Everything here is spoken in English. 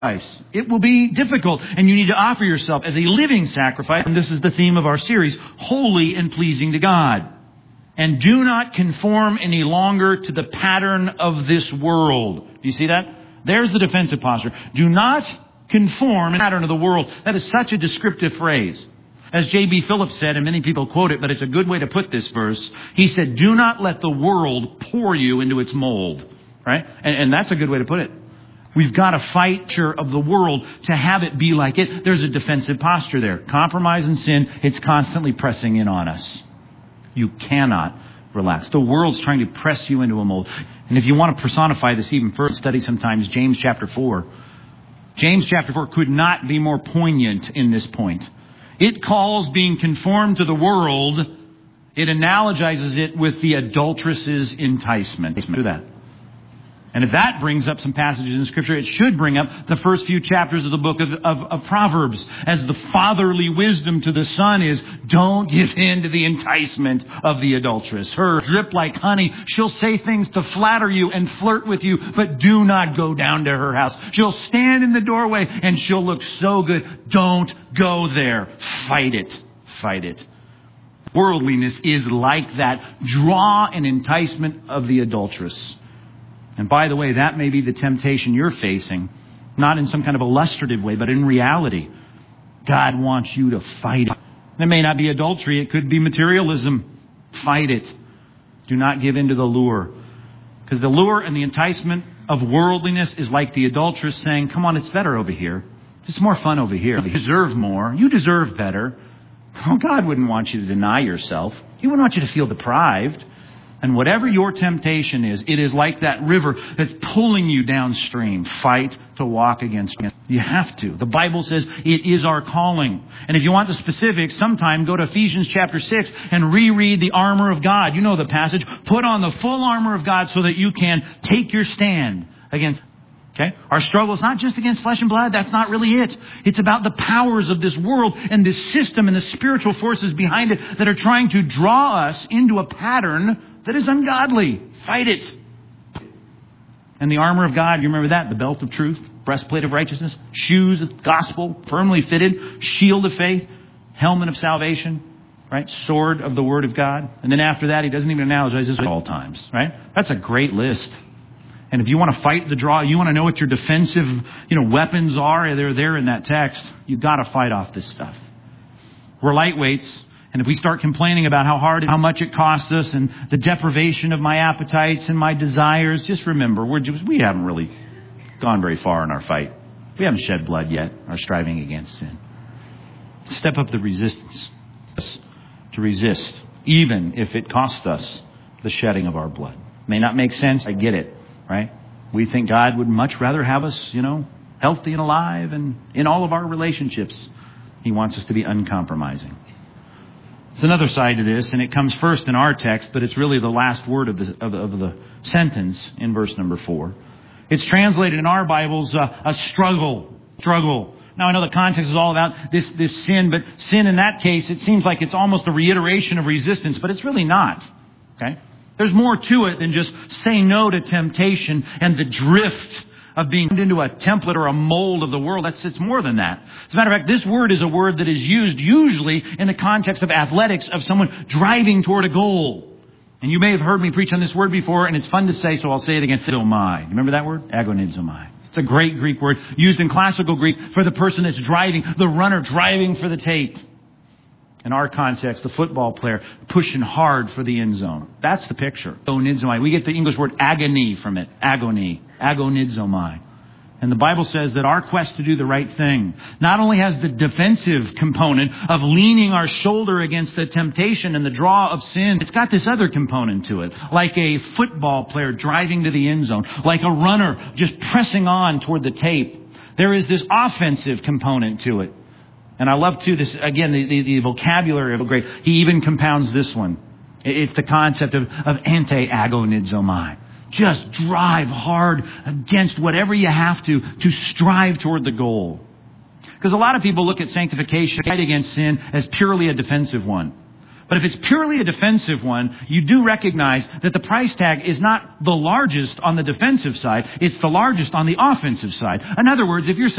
It will be difficult, and you need to offer yourself as a living sacrifice. And this is the theme of our series, holy and pleasing to God. And do not conform any longer to the pattern of this world. Do you see that? There's the defensive posture. Do not conform to the pattern of the world. That is such a descriptive phrase. As J.B. Phillips said, and many people quote it, but it's a good way to put this verse. He said, do not let the world pour you into its mold. Right? And that's a good way to put it. We've got to fight of the world to have it be like it. There's a defensive posture there. Compromise and sin, it's constantly pressing in on us. You cannot relax. The world's trying to press you into a mold. And if you want to personify this even further, study sometimes James chapter 4. James chapter 4 could not be more poignant in this point. It calls being conformed to the world, it analogizes it with the adulteress's enticement. Do that. And if that brings up some passages in Scripture, it should bring up the first few chapters of the book of Proverbs. As the fatherly wisdom to the son is, don't give in to the enticement of the adulteress. Her drip like honey. She'll say things to flatter you and flirt with you, but do not go down to her house. She'll stand in the doorway and she'll look so good. Don't go there. Fight it. Fight it. Worldliness is like that draw and enticement of the adulteress. And by the way, that may be the temptation you're facing, not in some kind of illustrative way, but in reality. God wants you to fight it. It may not be adultery. It could be materialism. Fight it. Do not give in to the lure. Because the lure and the enticement of worldliness is like the adulteress saying, come on, it's better over here. It's more fun over here. You deserve more. You deserve better. Oh, God wouldn't want you to deny yourself. He wouldn't want you to feel deprived. And whatever your temptation is, it is like that river that's pulling you downstream. Fight to walk against it. You have to. The Bible says it is our calling. And if you want the specifics, sometime go to Ephesians chapter 6 and reread the armor of God. You know the passage. Put on the full armor of God so that you can take your stand against. Okay? Our struggle is not just against flesh and blood. That's not really it. It's about the powers of this world and this system and the spiritual forces behind it that are trying to draw us into a pattern that is ungodly. Fight it. And the armor of God, you remember that? The belt of truth, breastplate of righteousness, shoes of gospel, firmly fitted, shield of faith, helmet of salvation, right? Sword of the word of God. And then after that, he doesn't even analogize this at all times, right? That's a great list. And if you want to fight the draw, you want to know what your defensive, weapons are, they're there in that text. You've got to fight off this stuff. We're lightweights. And if we start complaining about how much it costs us and the deprivation of my appetites and my desires, just remember, we haven't really gone very far in our fight. We haven't shed blood yet, our striving against sin. Step up the resistance to resist, even if it costs us the shedding of our blood. May not make sense. I get it, right? We think God would much rather have us, healthy and alive and in all of our relationships. He wants us to be uncompromising. There's another side to this, and it comes first in our text, but it's really the last word of the sentence in verse number 4. It's translated in our Bibles, a struggle. Now, I know the context is all about this sin, but sin in that case, it seems like it's almost a reiteration of resistance, but it's really not. Okay? There's more to it than just say no to temptation and the drift of being into a template or a mold of the world. It's more than that. As a matter of fact, this word is a word that is used usually in the context of athletics, of someone driving toward a goal. And you may have heard me preach on this word before, and it's fun to say, so I'll say it again. Agonizomai. Remember that word? Agonizomai. It's a great Greek word used in classical Greek for the person that's driving, the runner driving for the tape. In our context, the football player pushing hard for the end zone. That's the picture. Agonizomai. We get the English word agony from it. Agony. Agonizomai. And the Bible says that our quest to do the right thing not only has the defensive component of leaning our shoulder against the temptation and the draw of sin, it's got this other component to it. Like a football player driving to the end zone. Like a runner just pressing on toward the tape. There is this offensive component to it. And I love, too, this, again, the vocabulary of a great. He even compounds this one. It's the concept of anti-agonizomai. Just drive hard against whatever you have to strive toward the goal. Because a lot of people look at sanctification, fight against sin, as purely a defensive one. But if it's purely a defensive one, you do recognize that the price tag is not the largest on the defensive side. It's the largest on the offensive side. In other words, if you're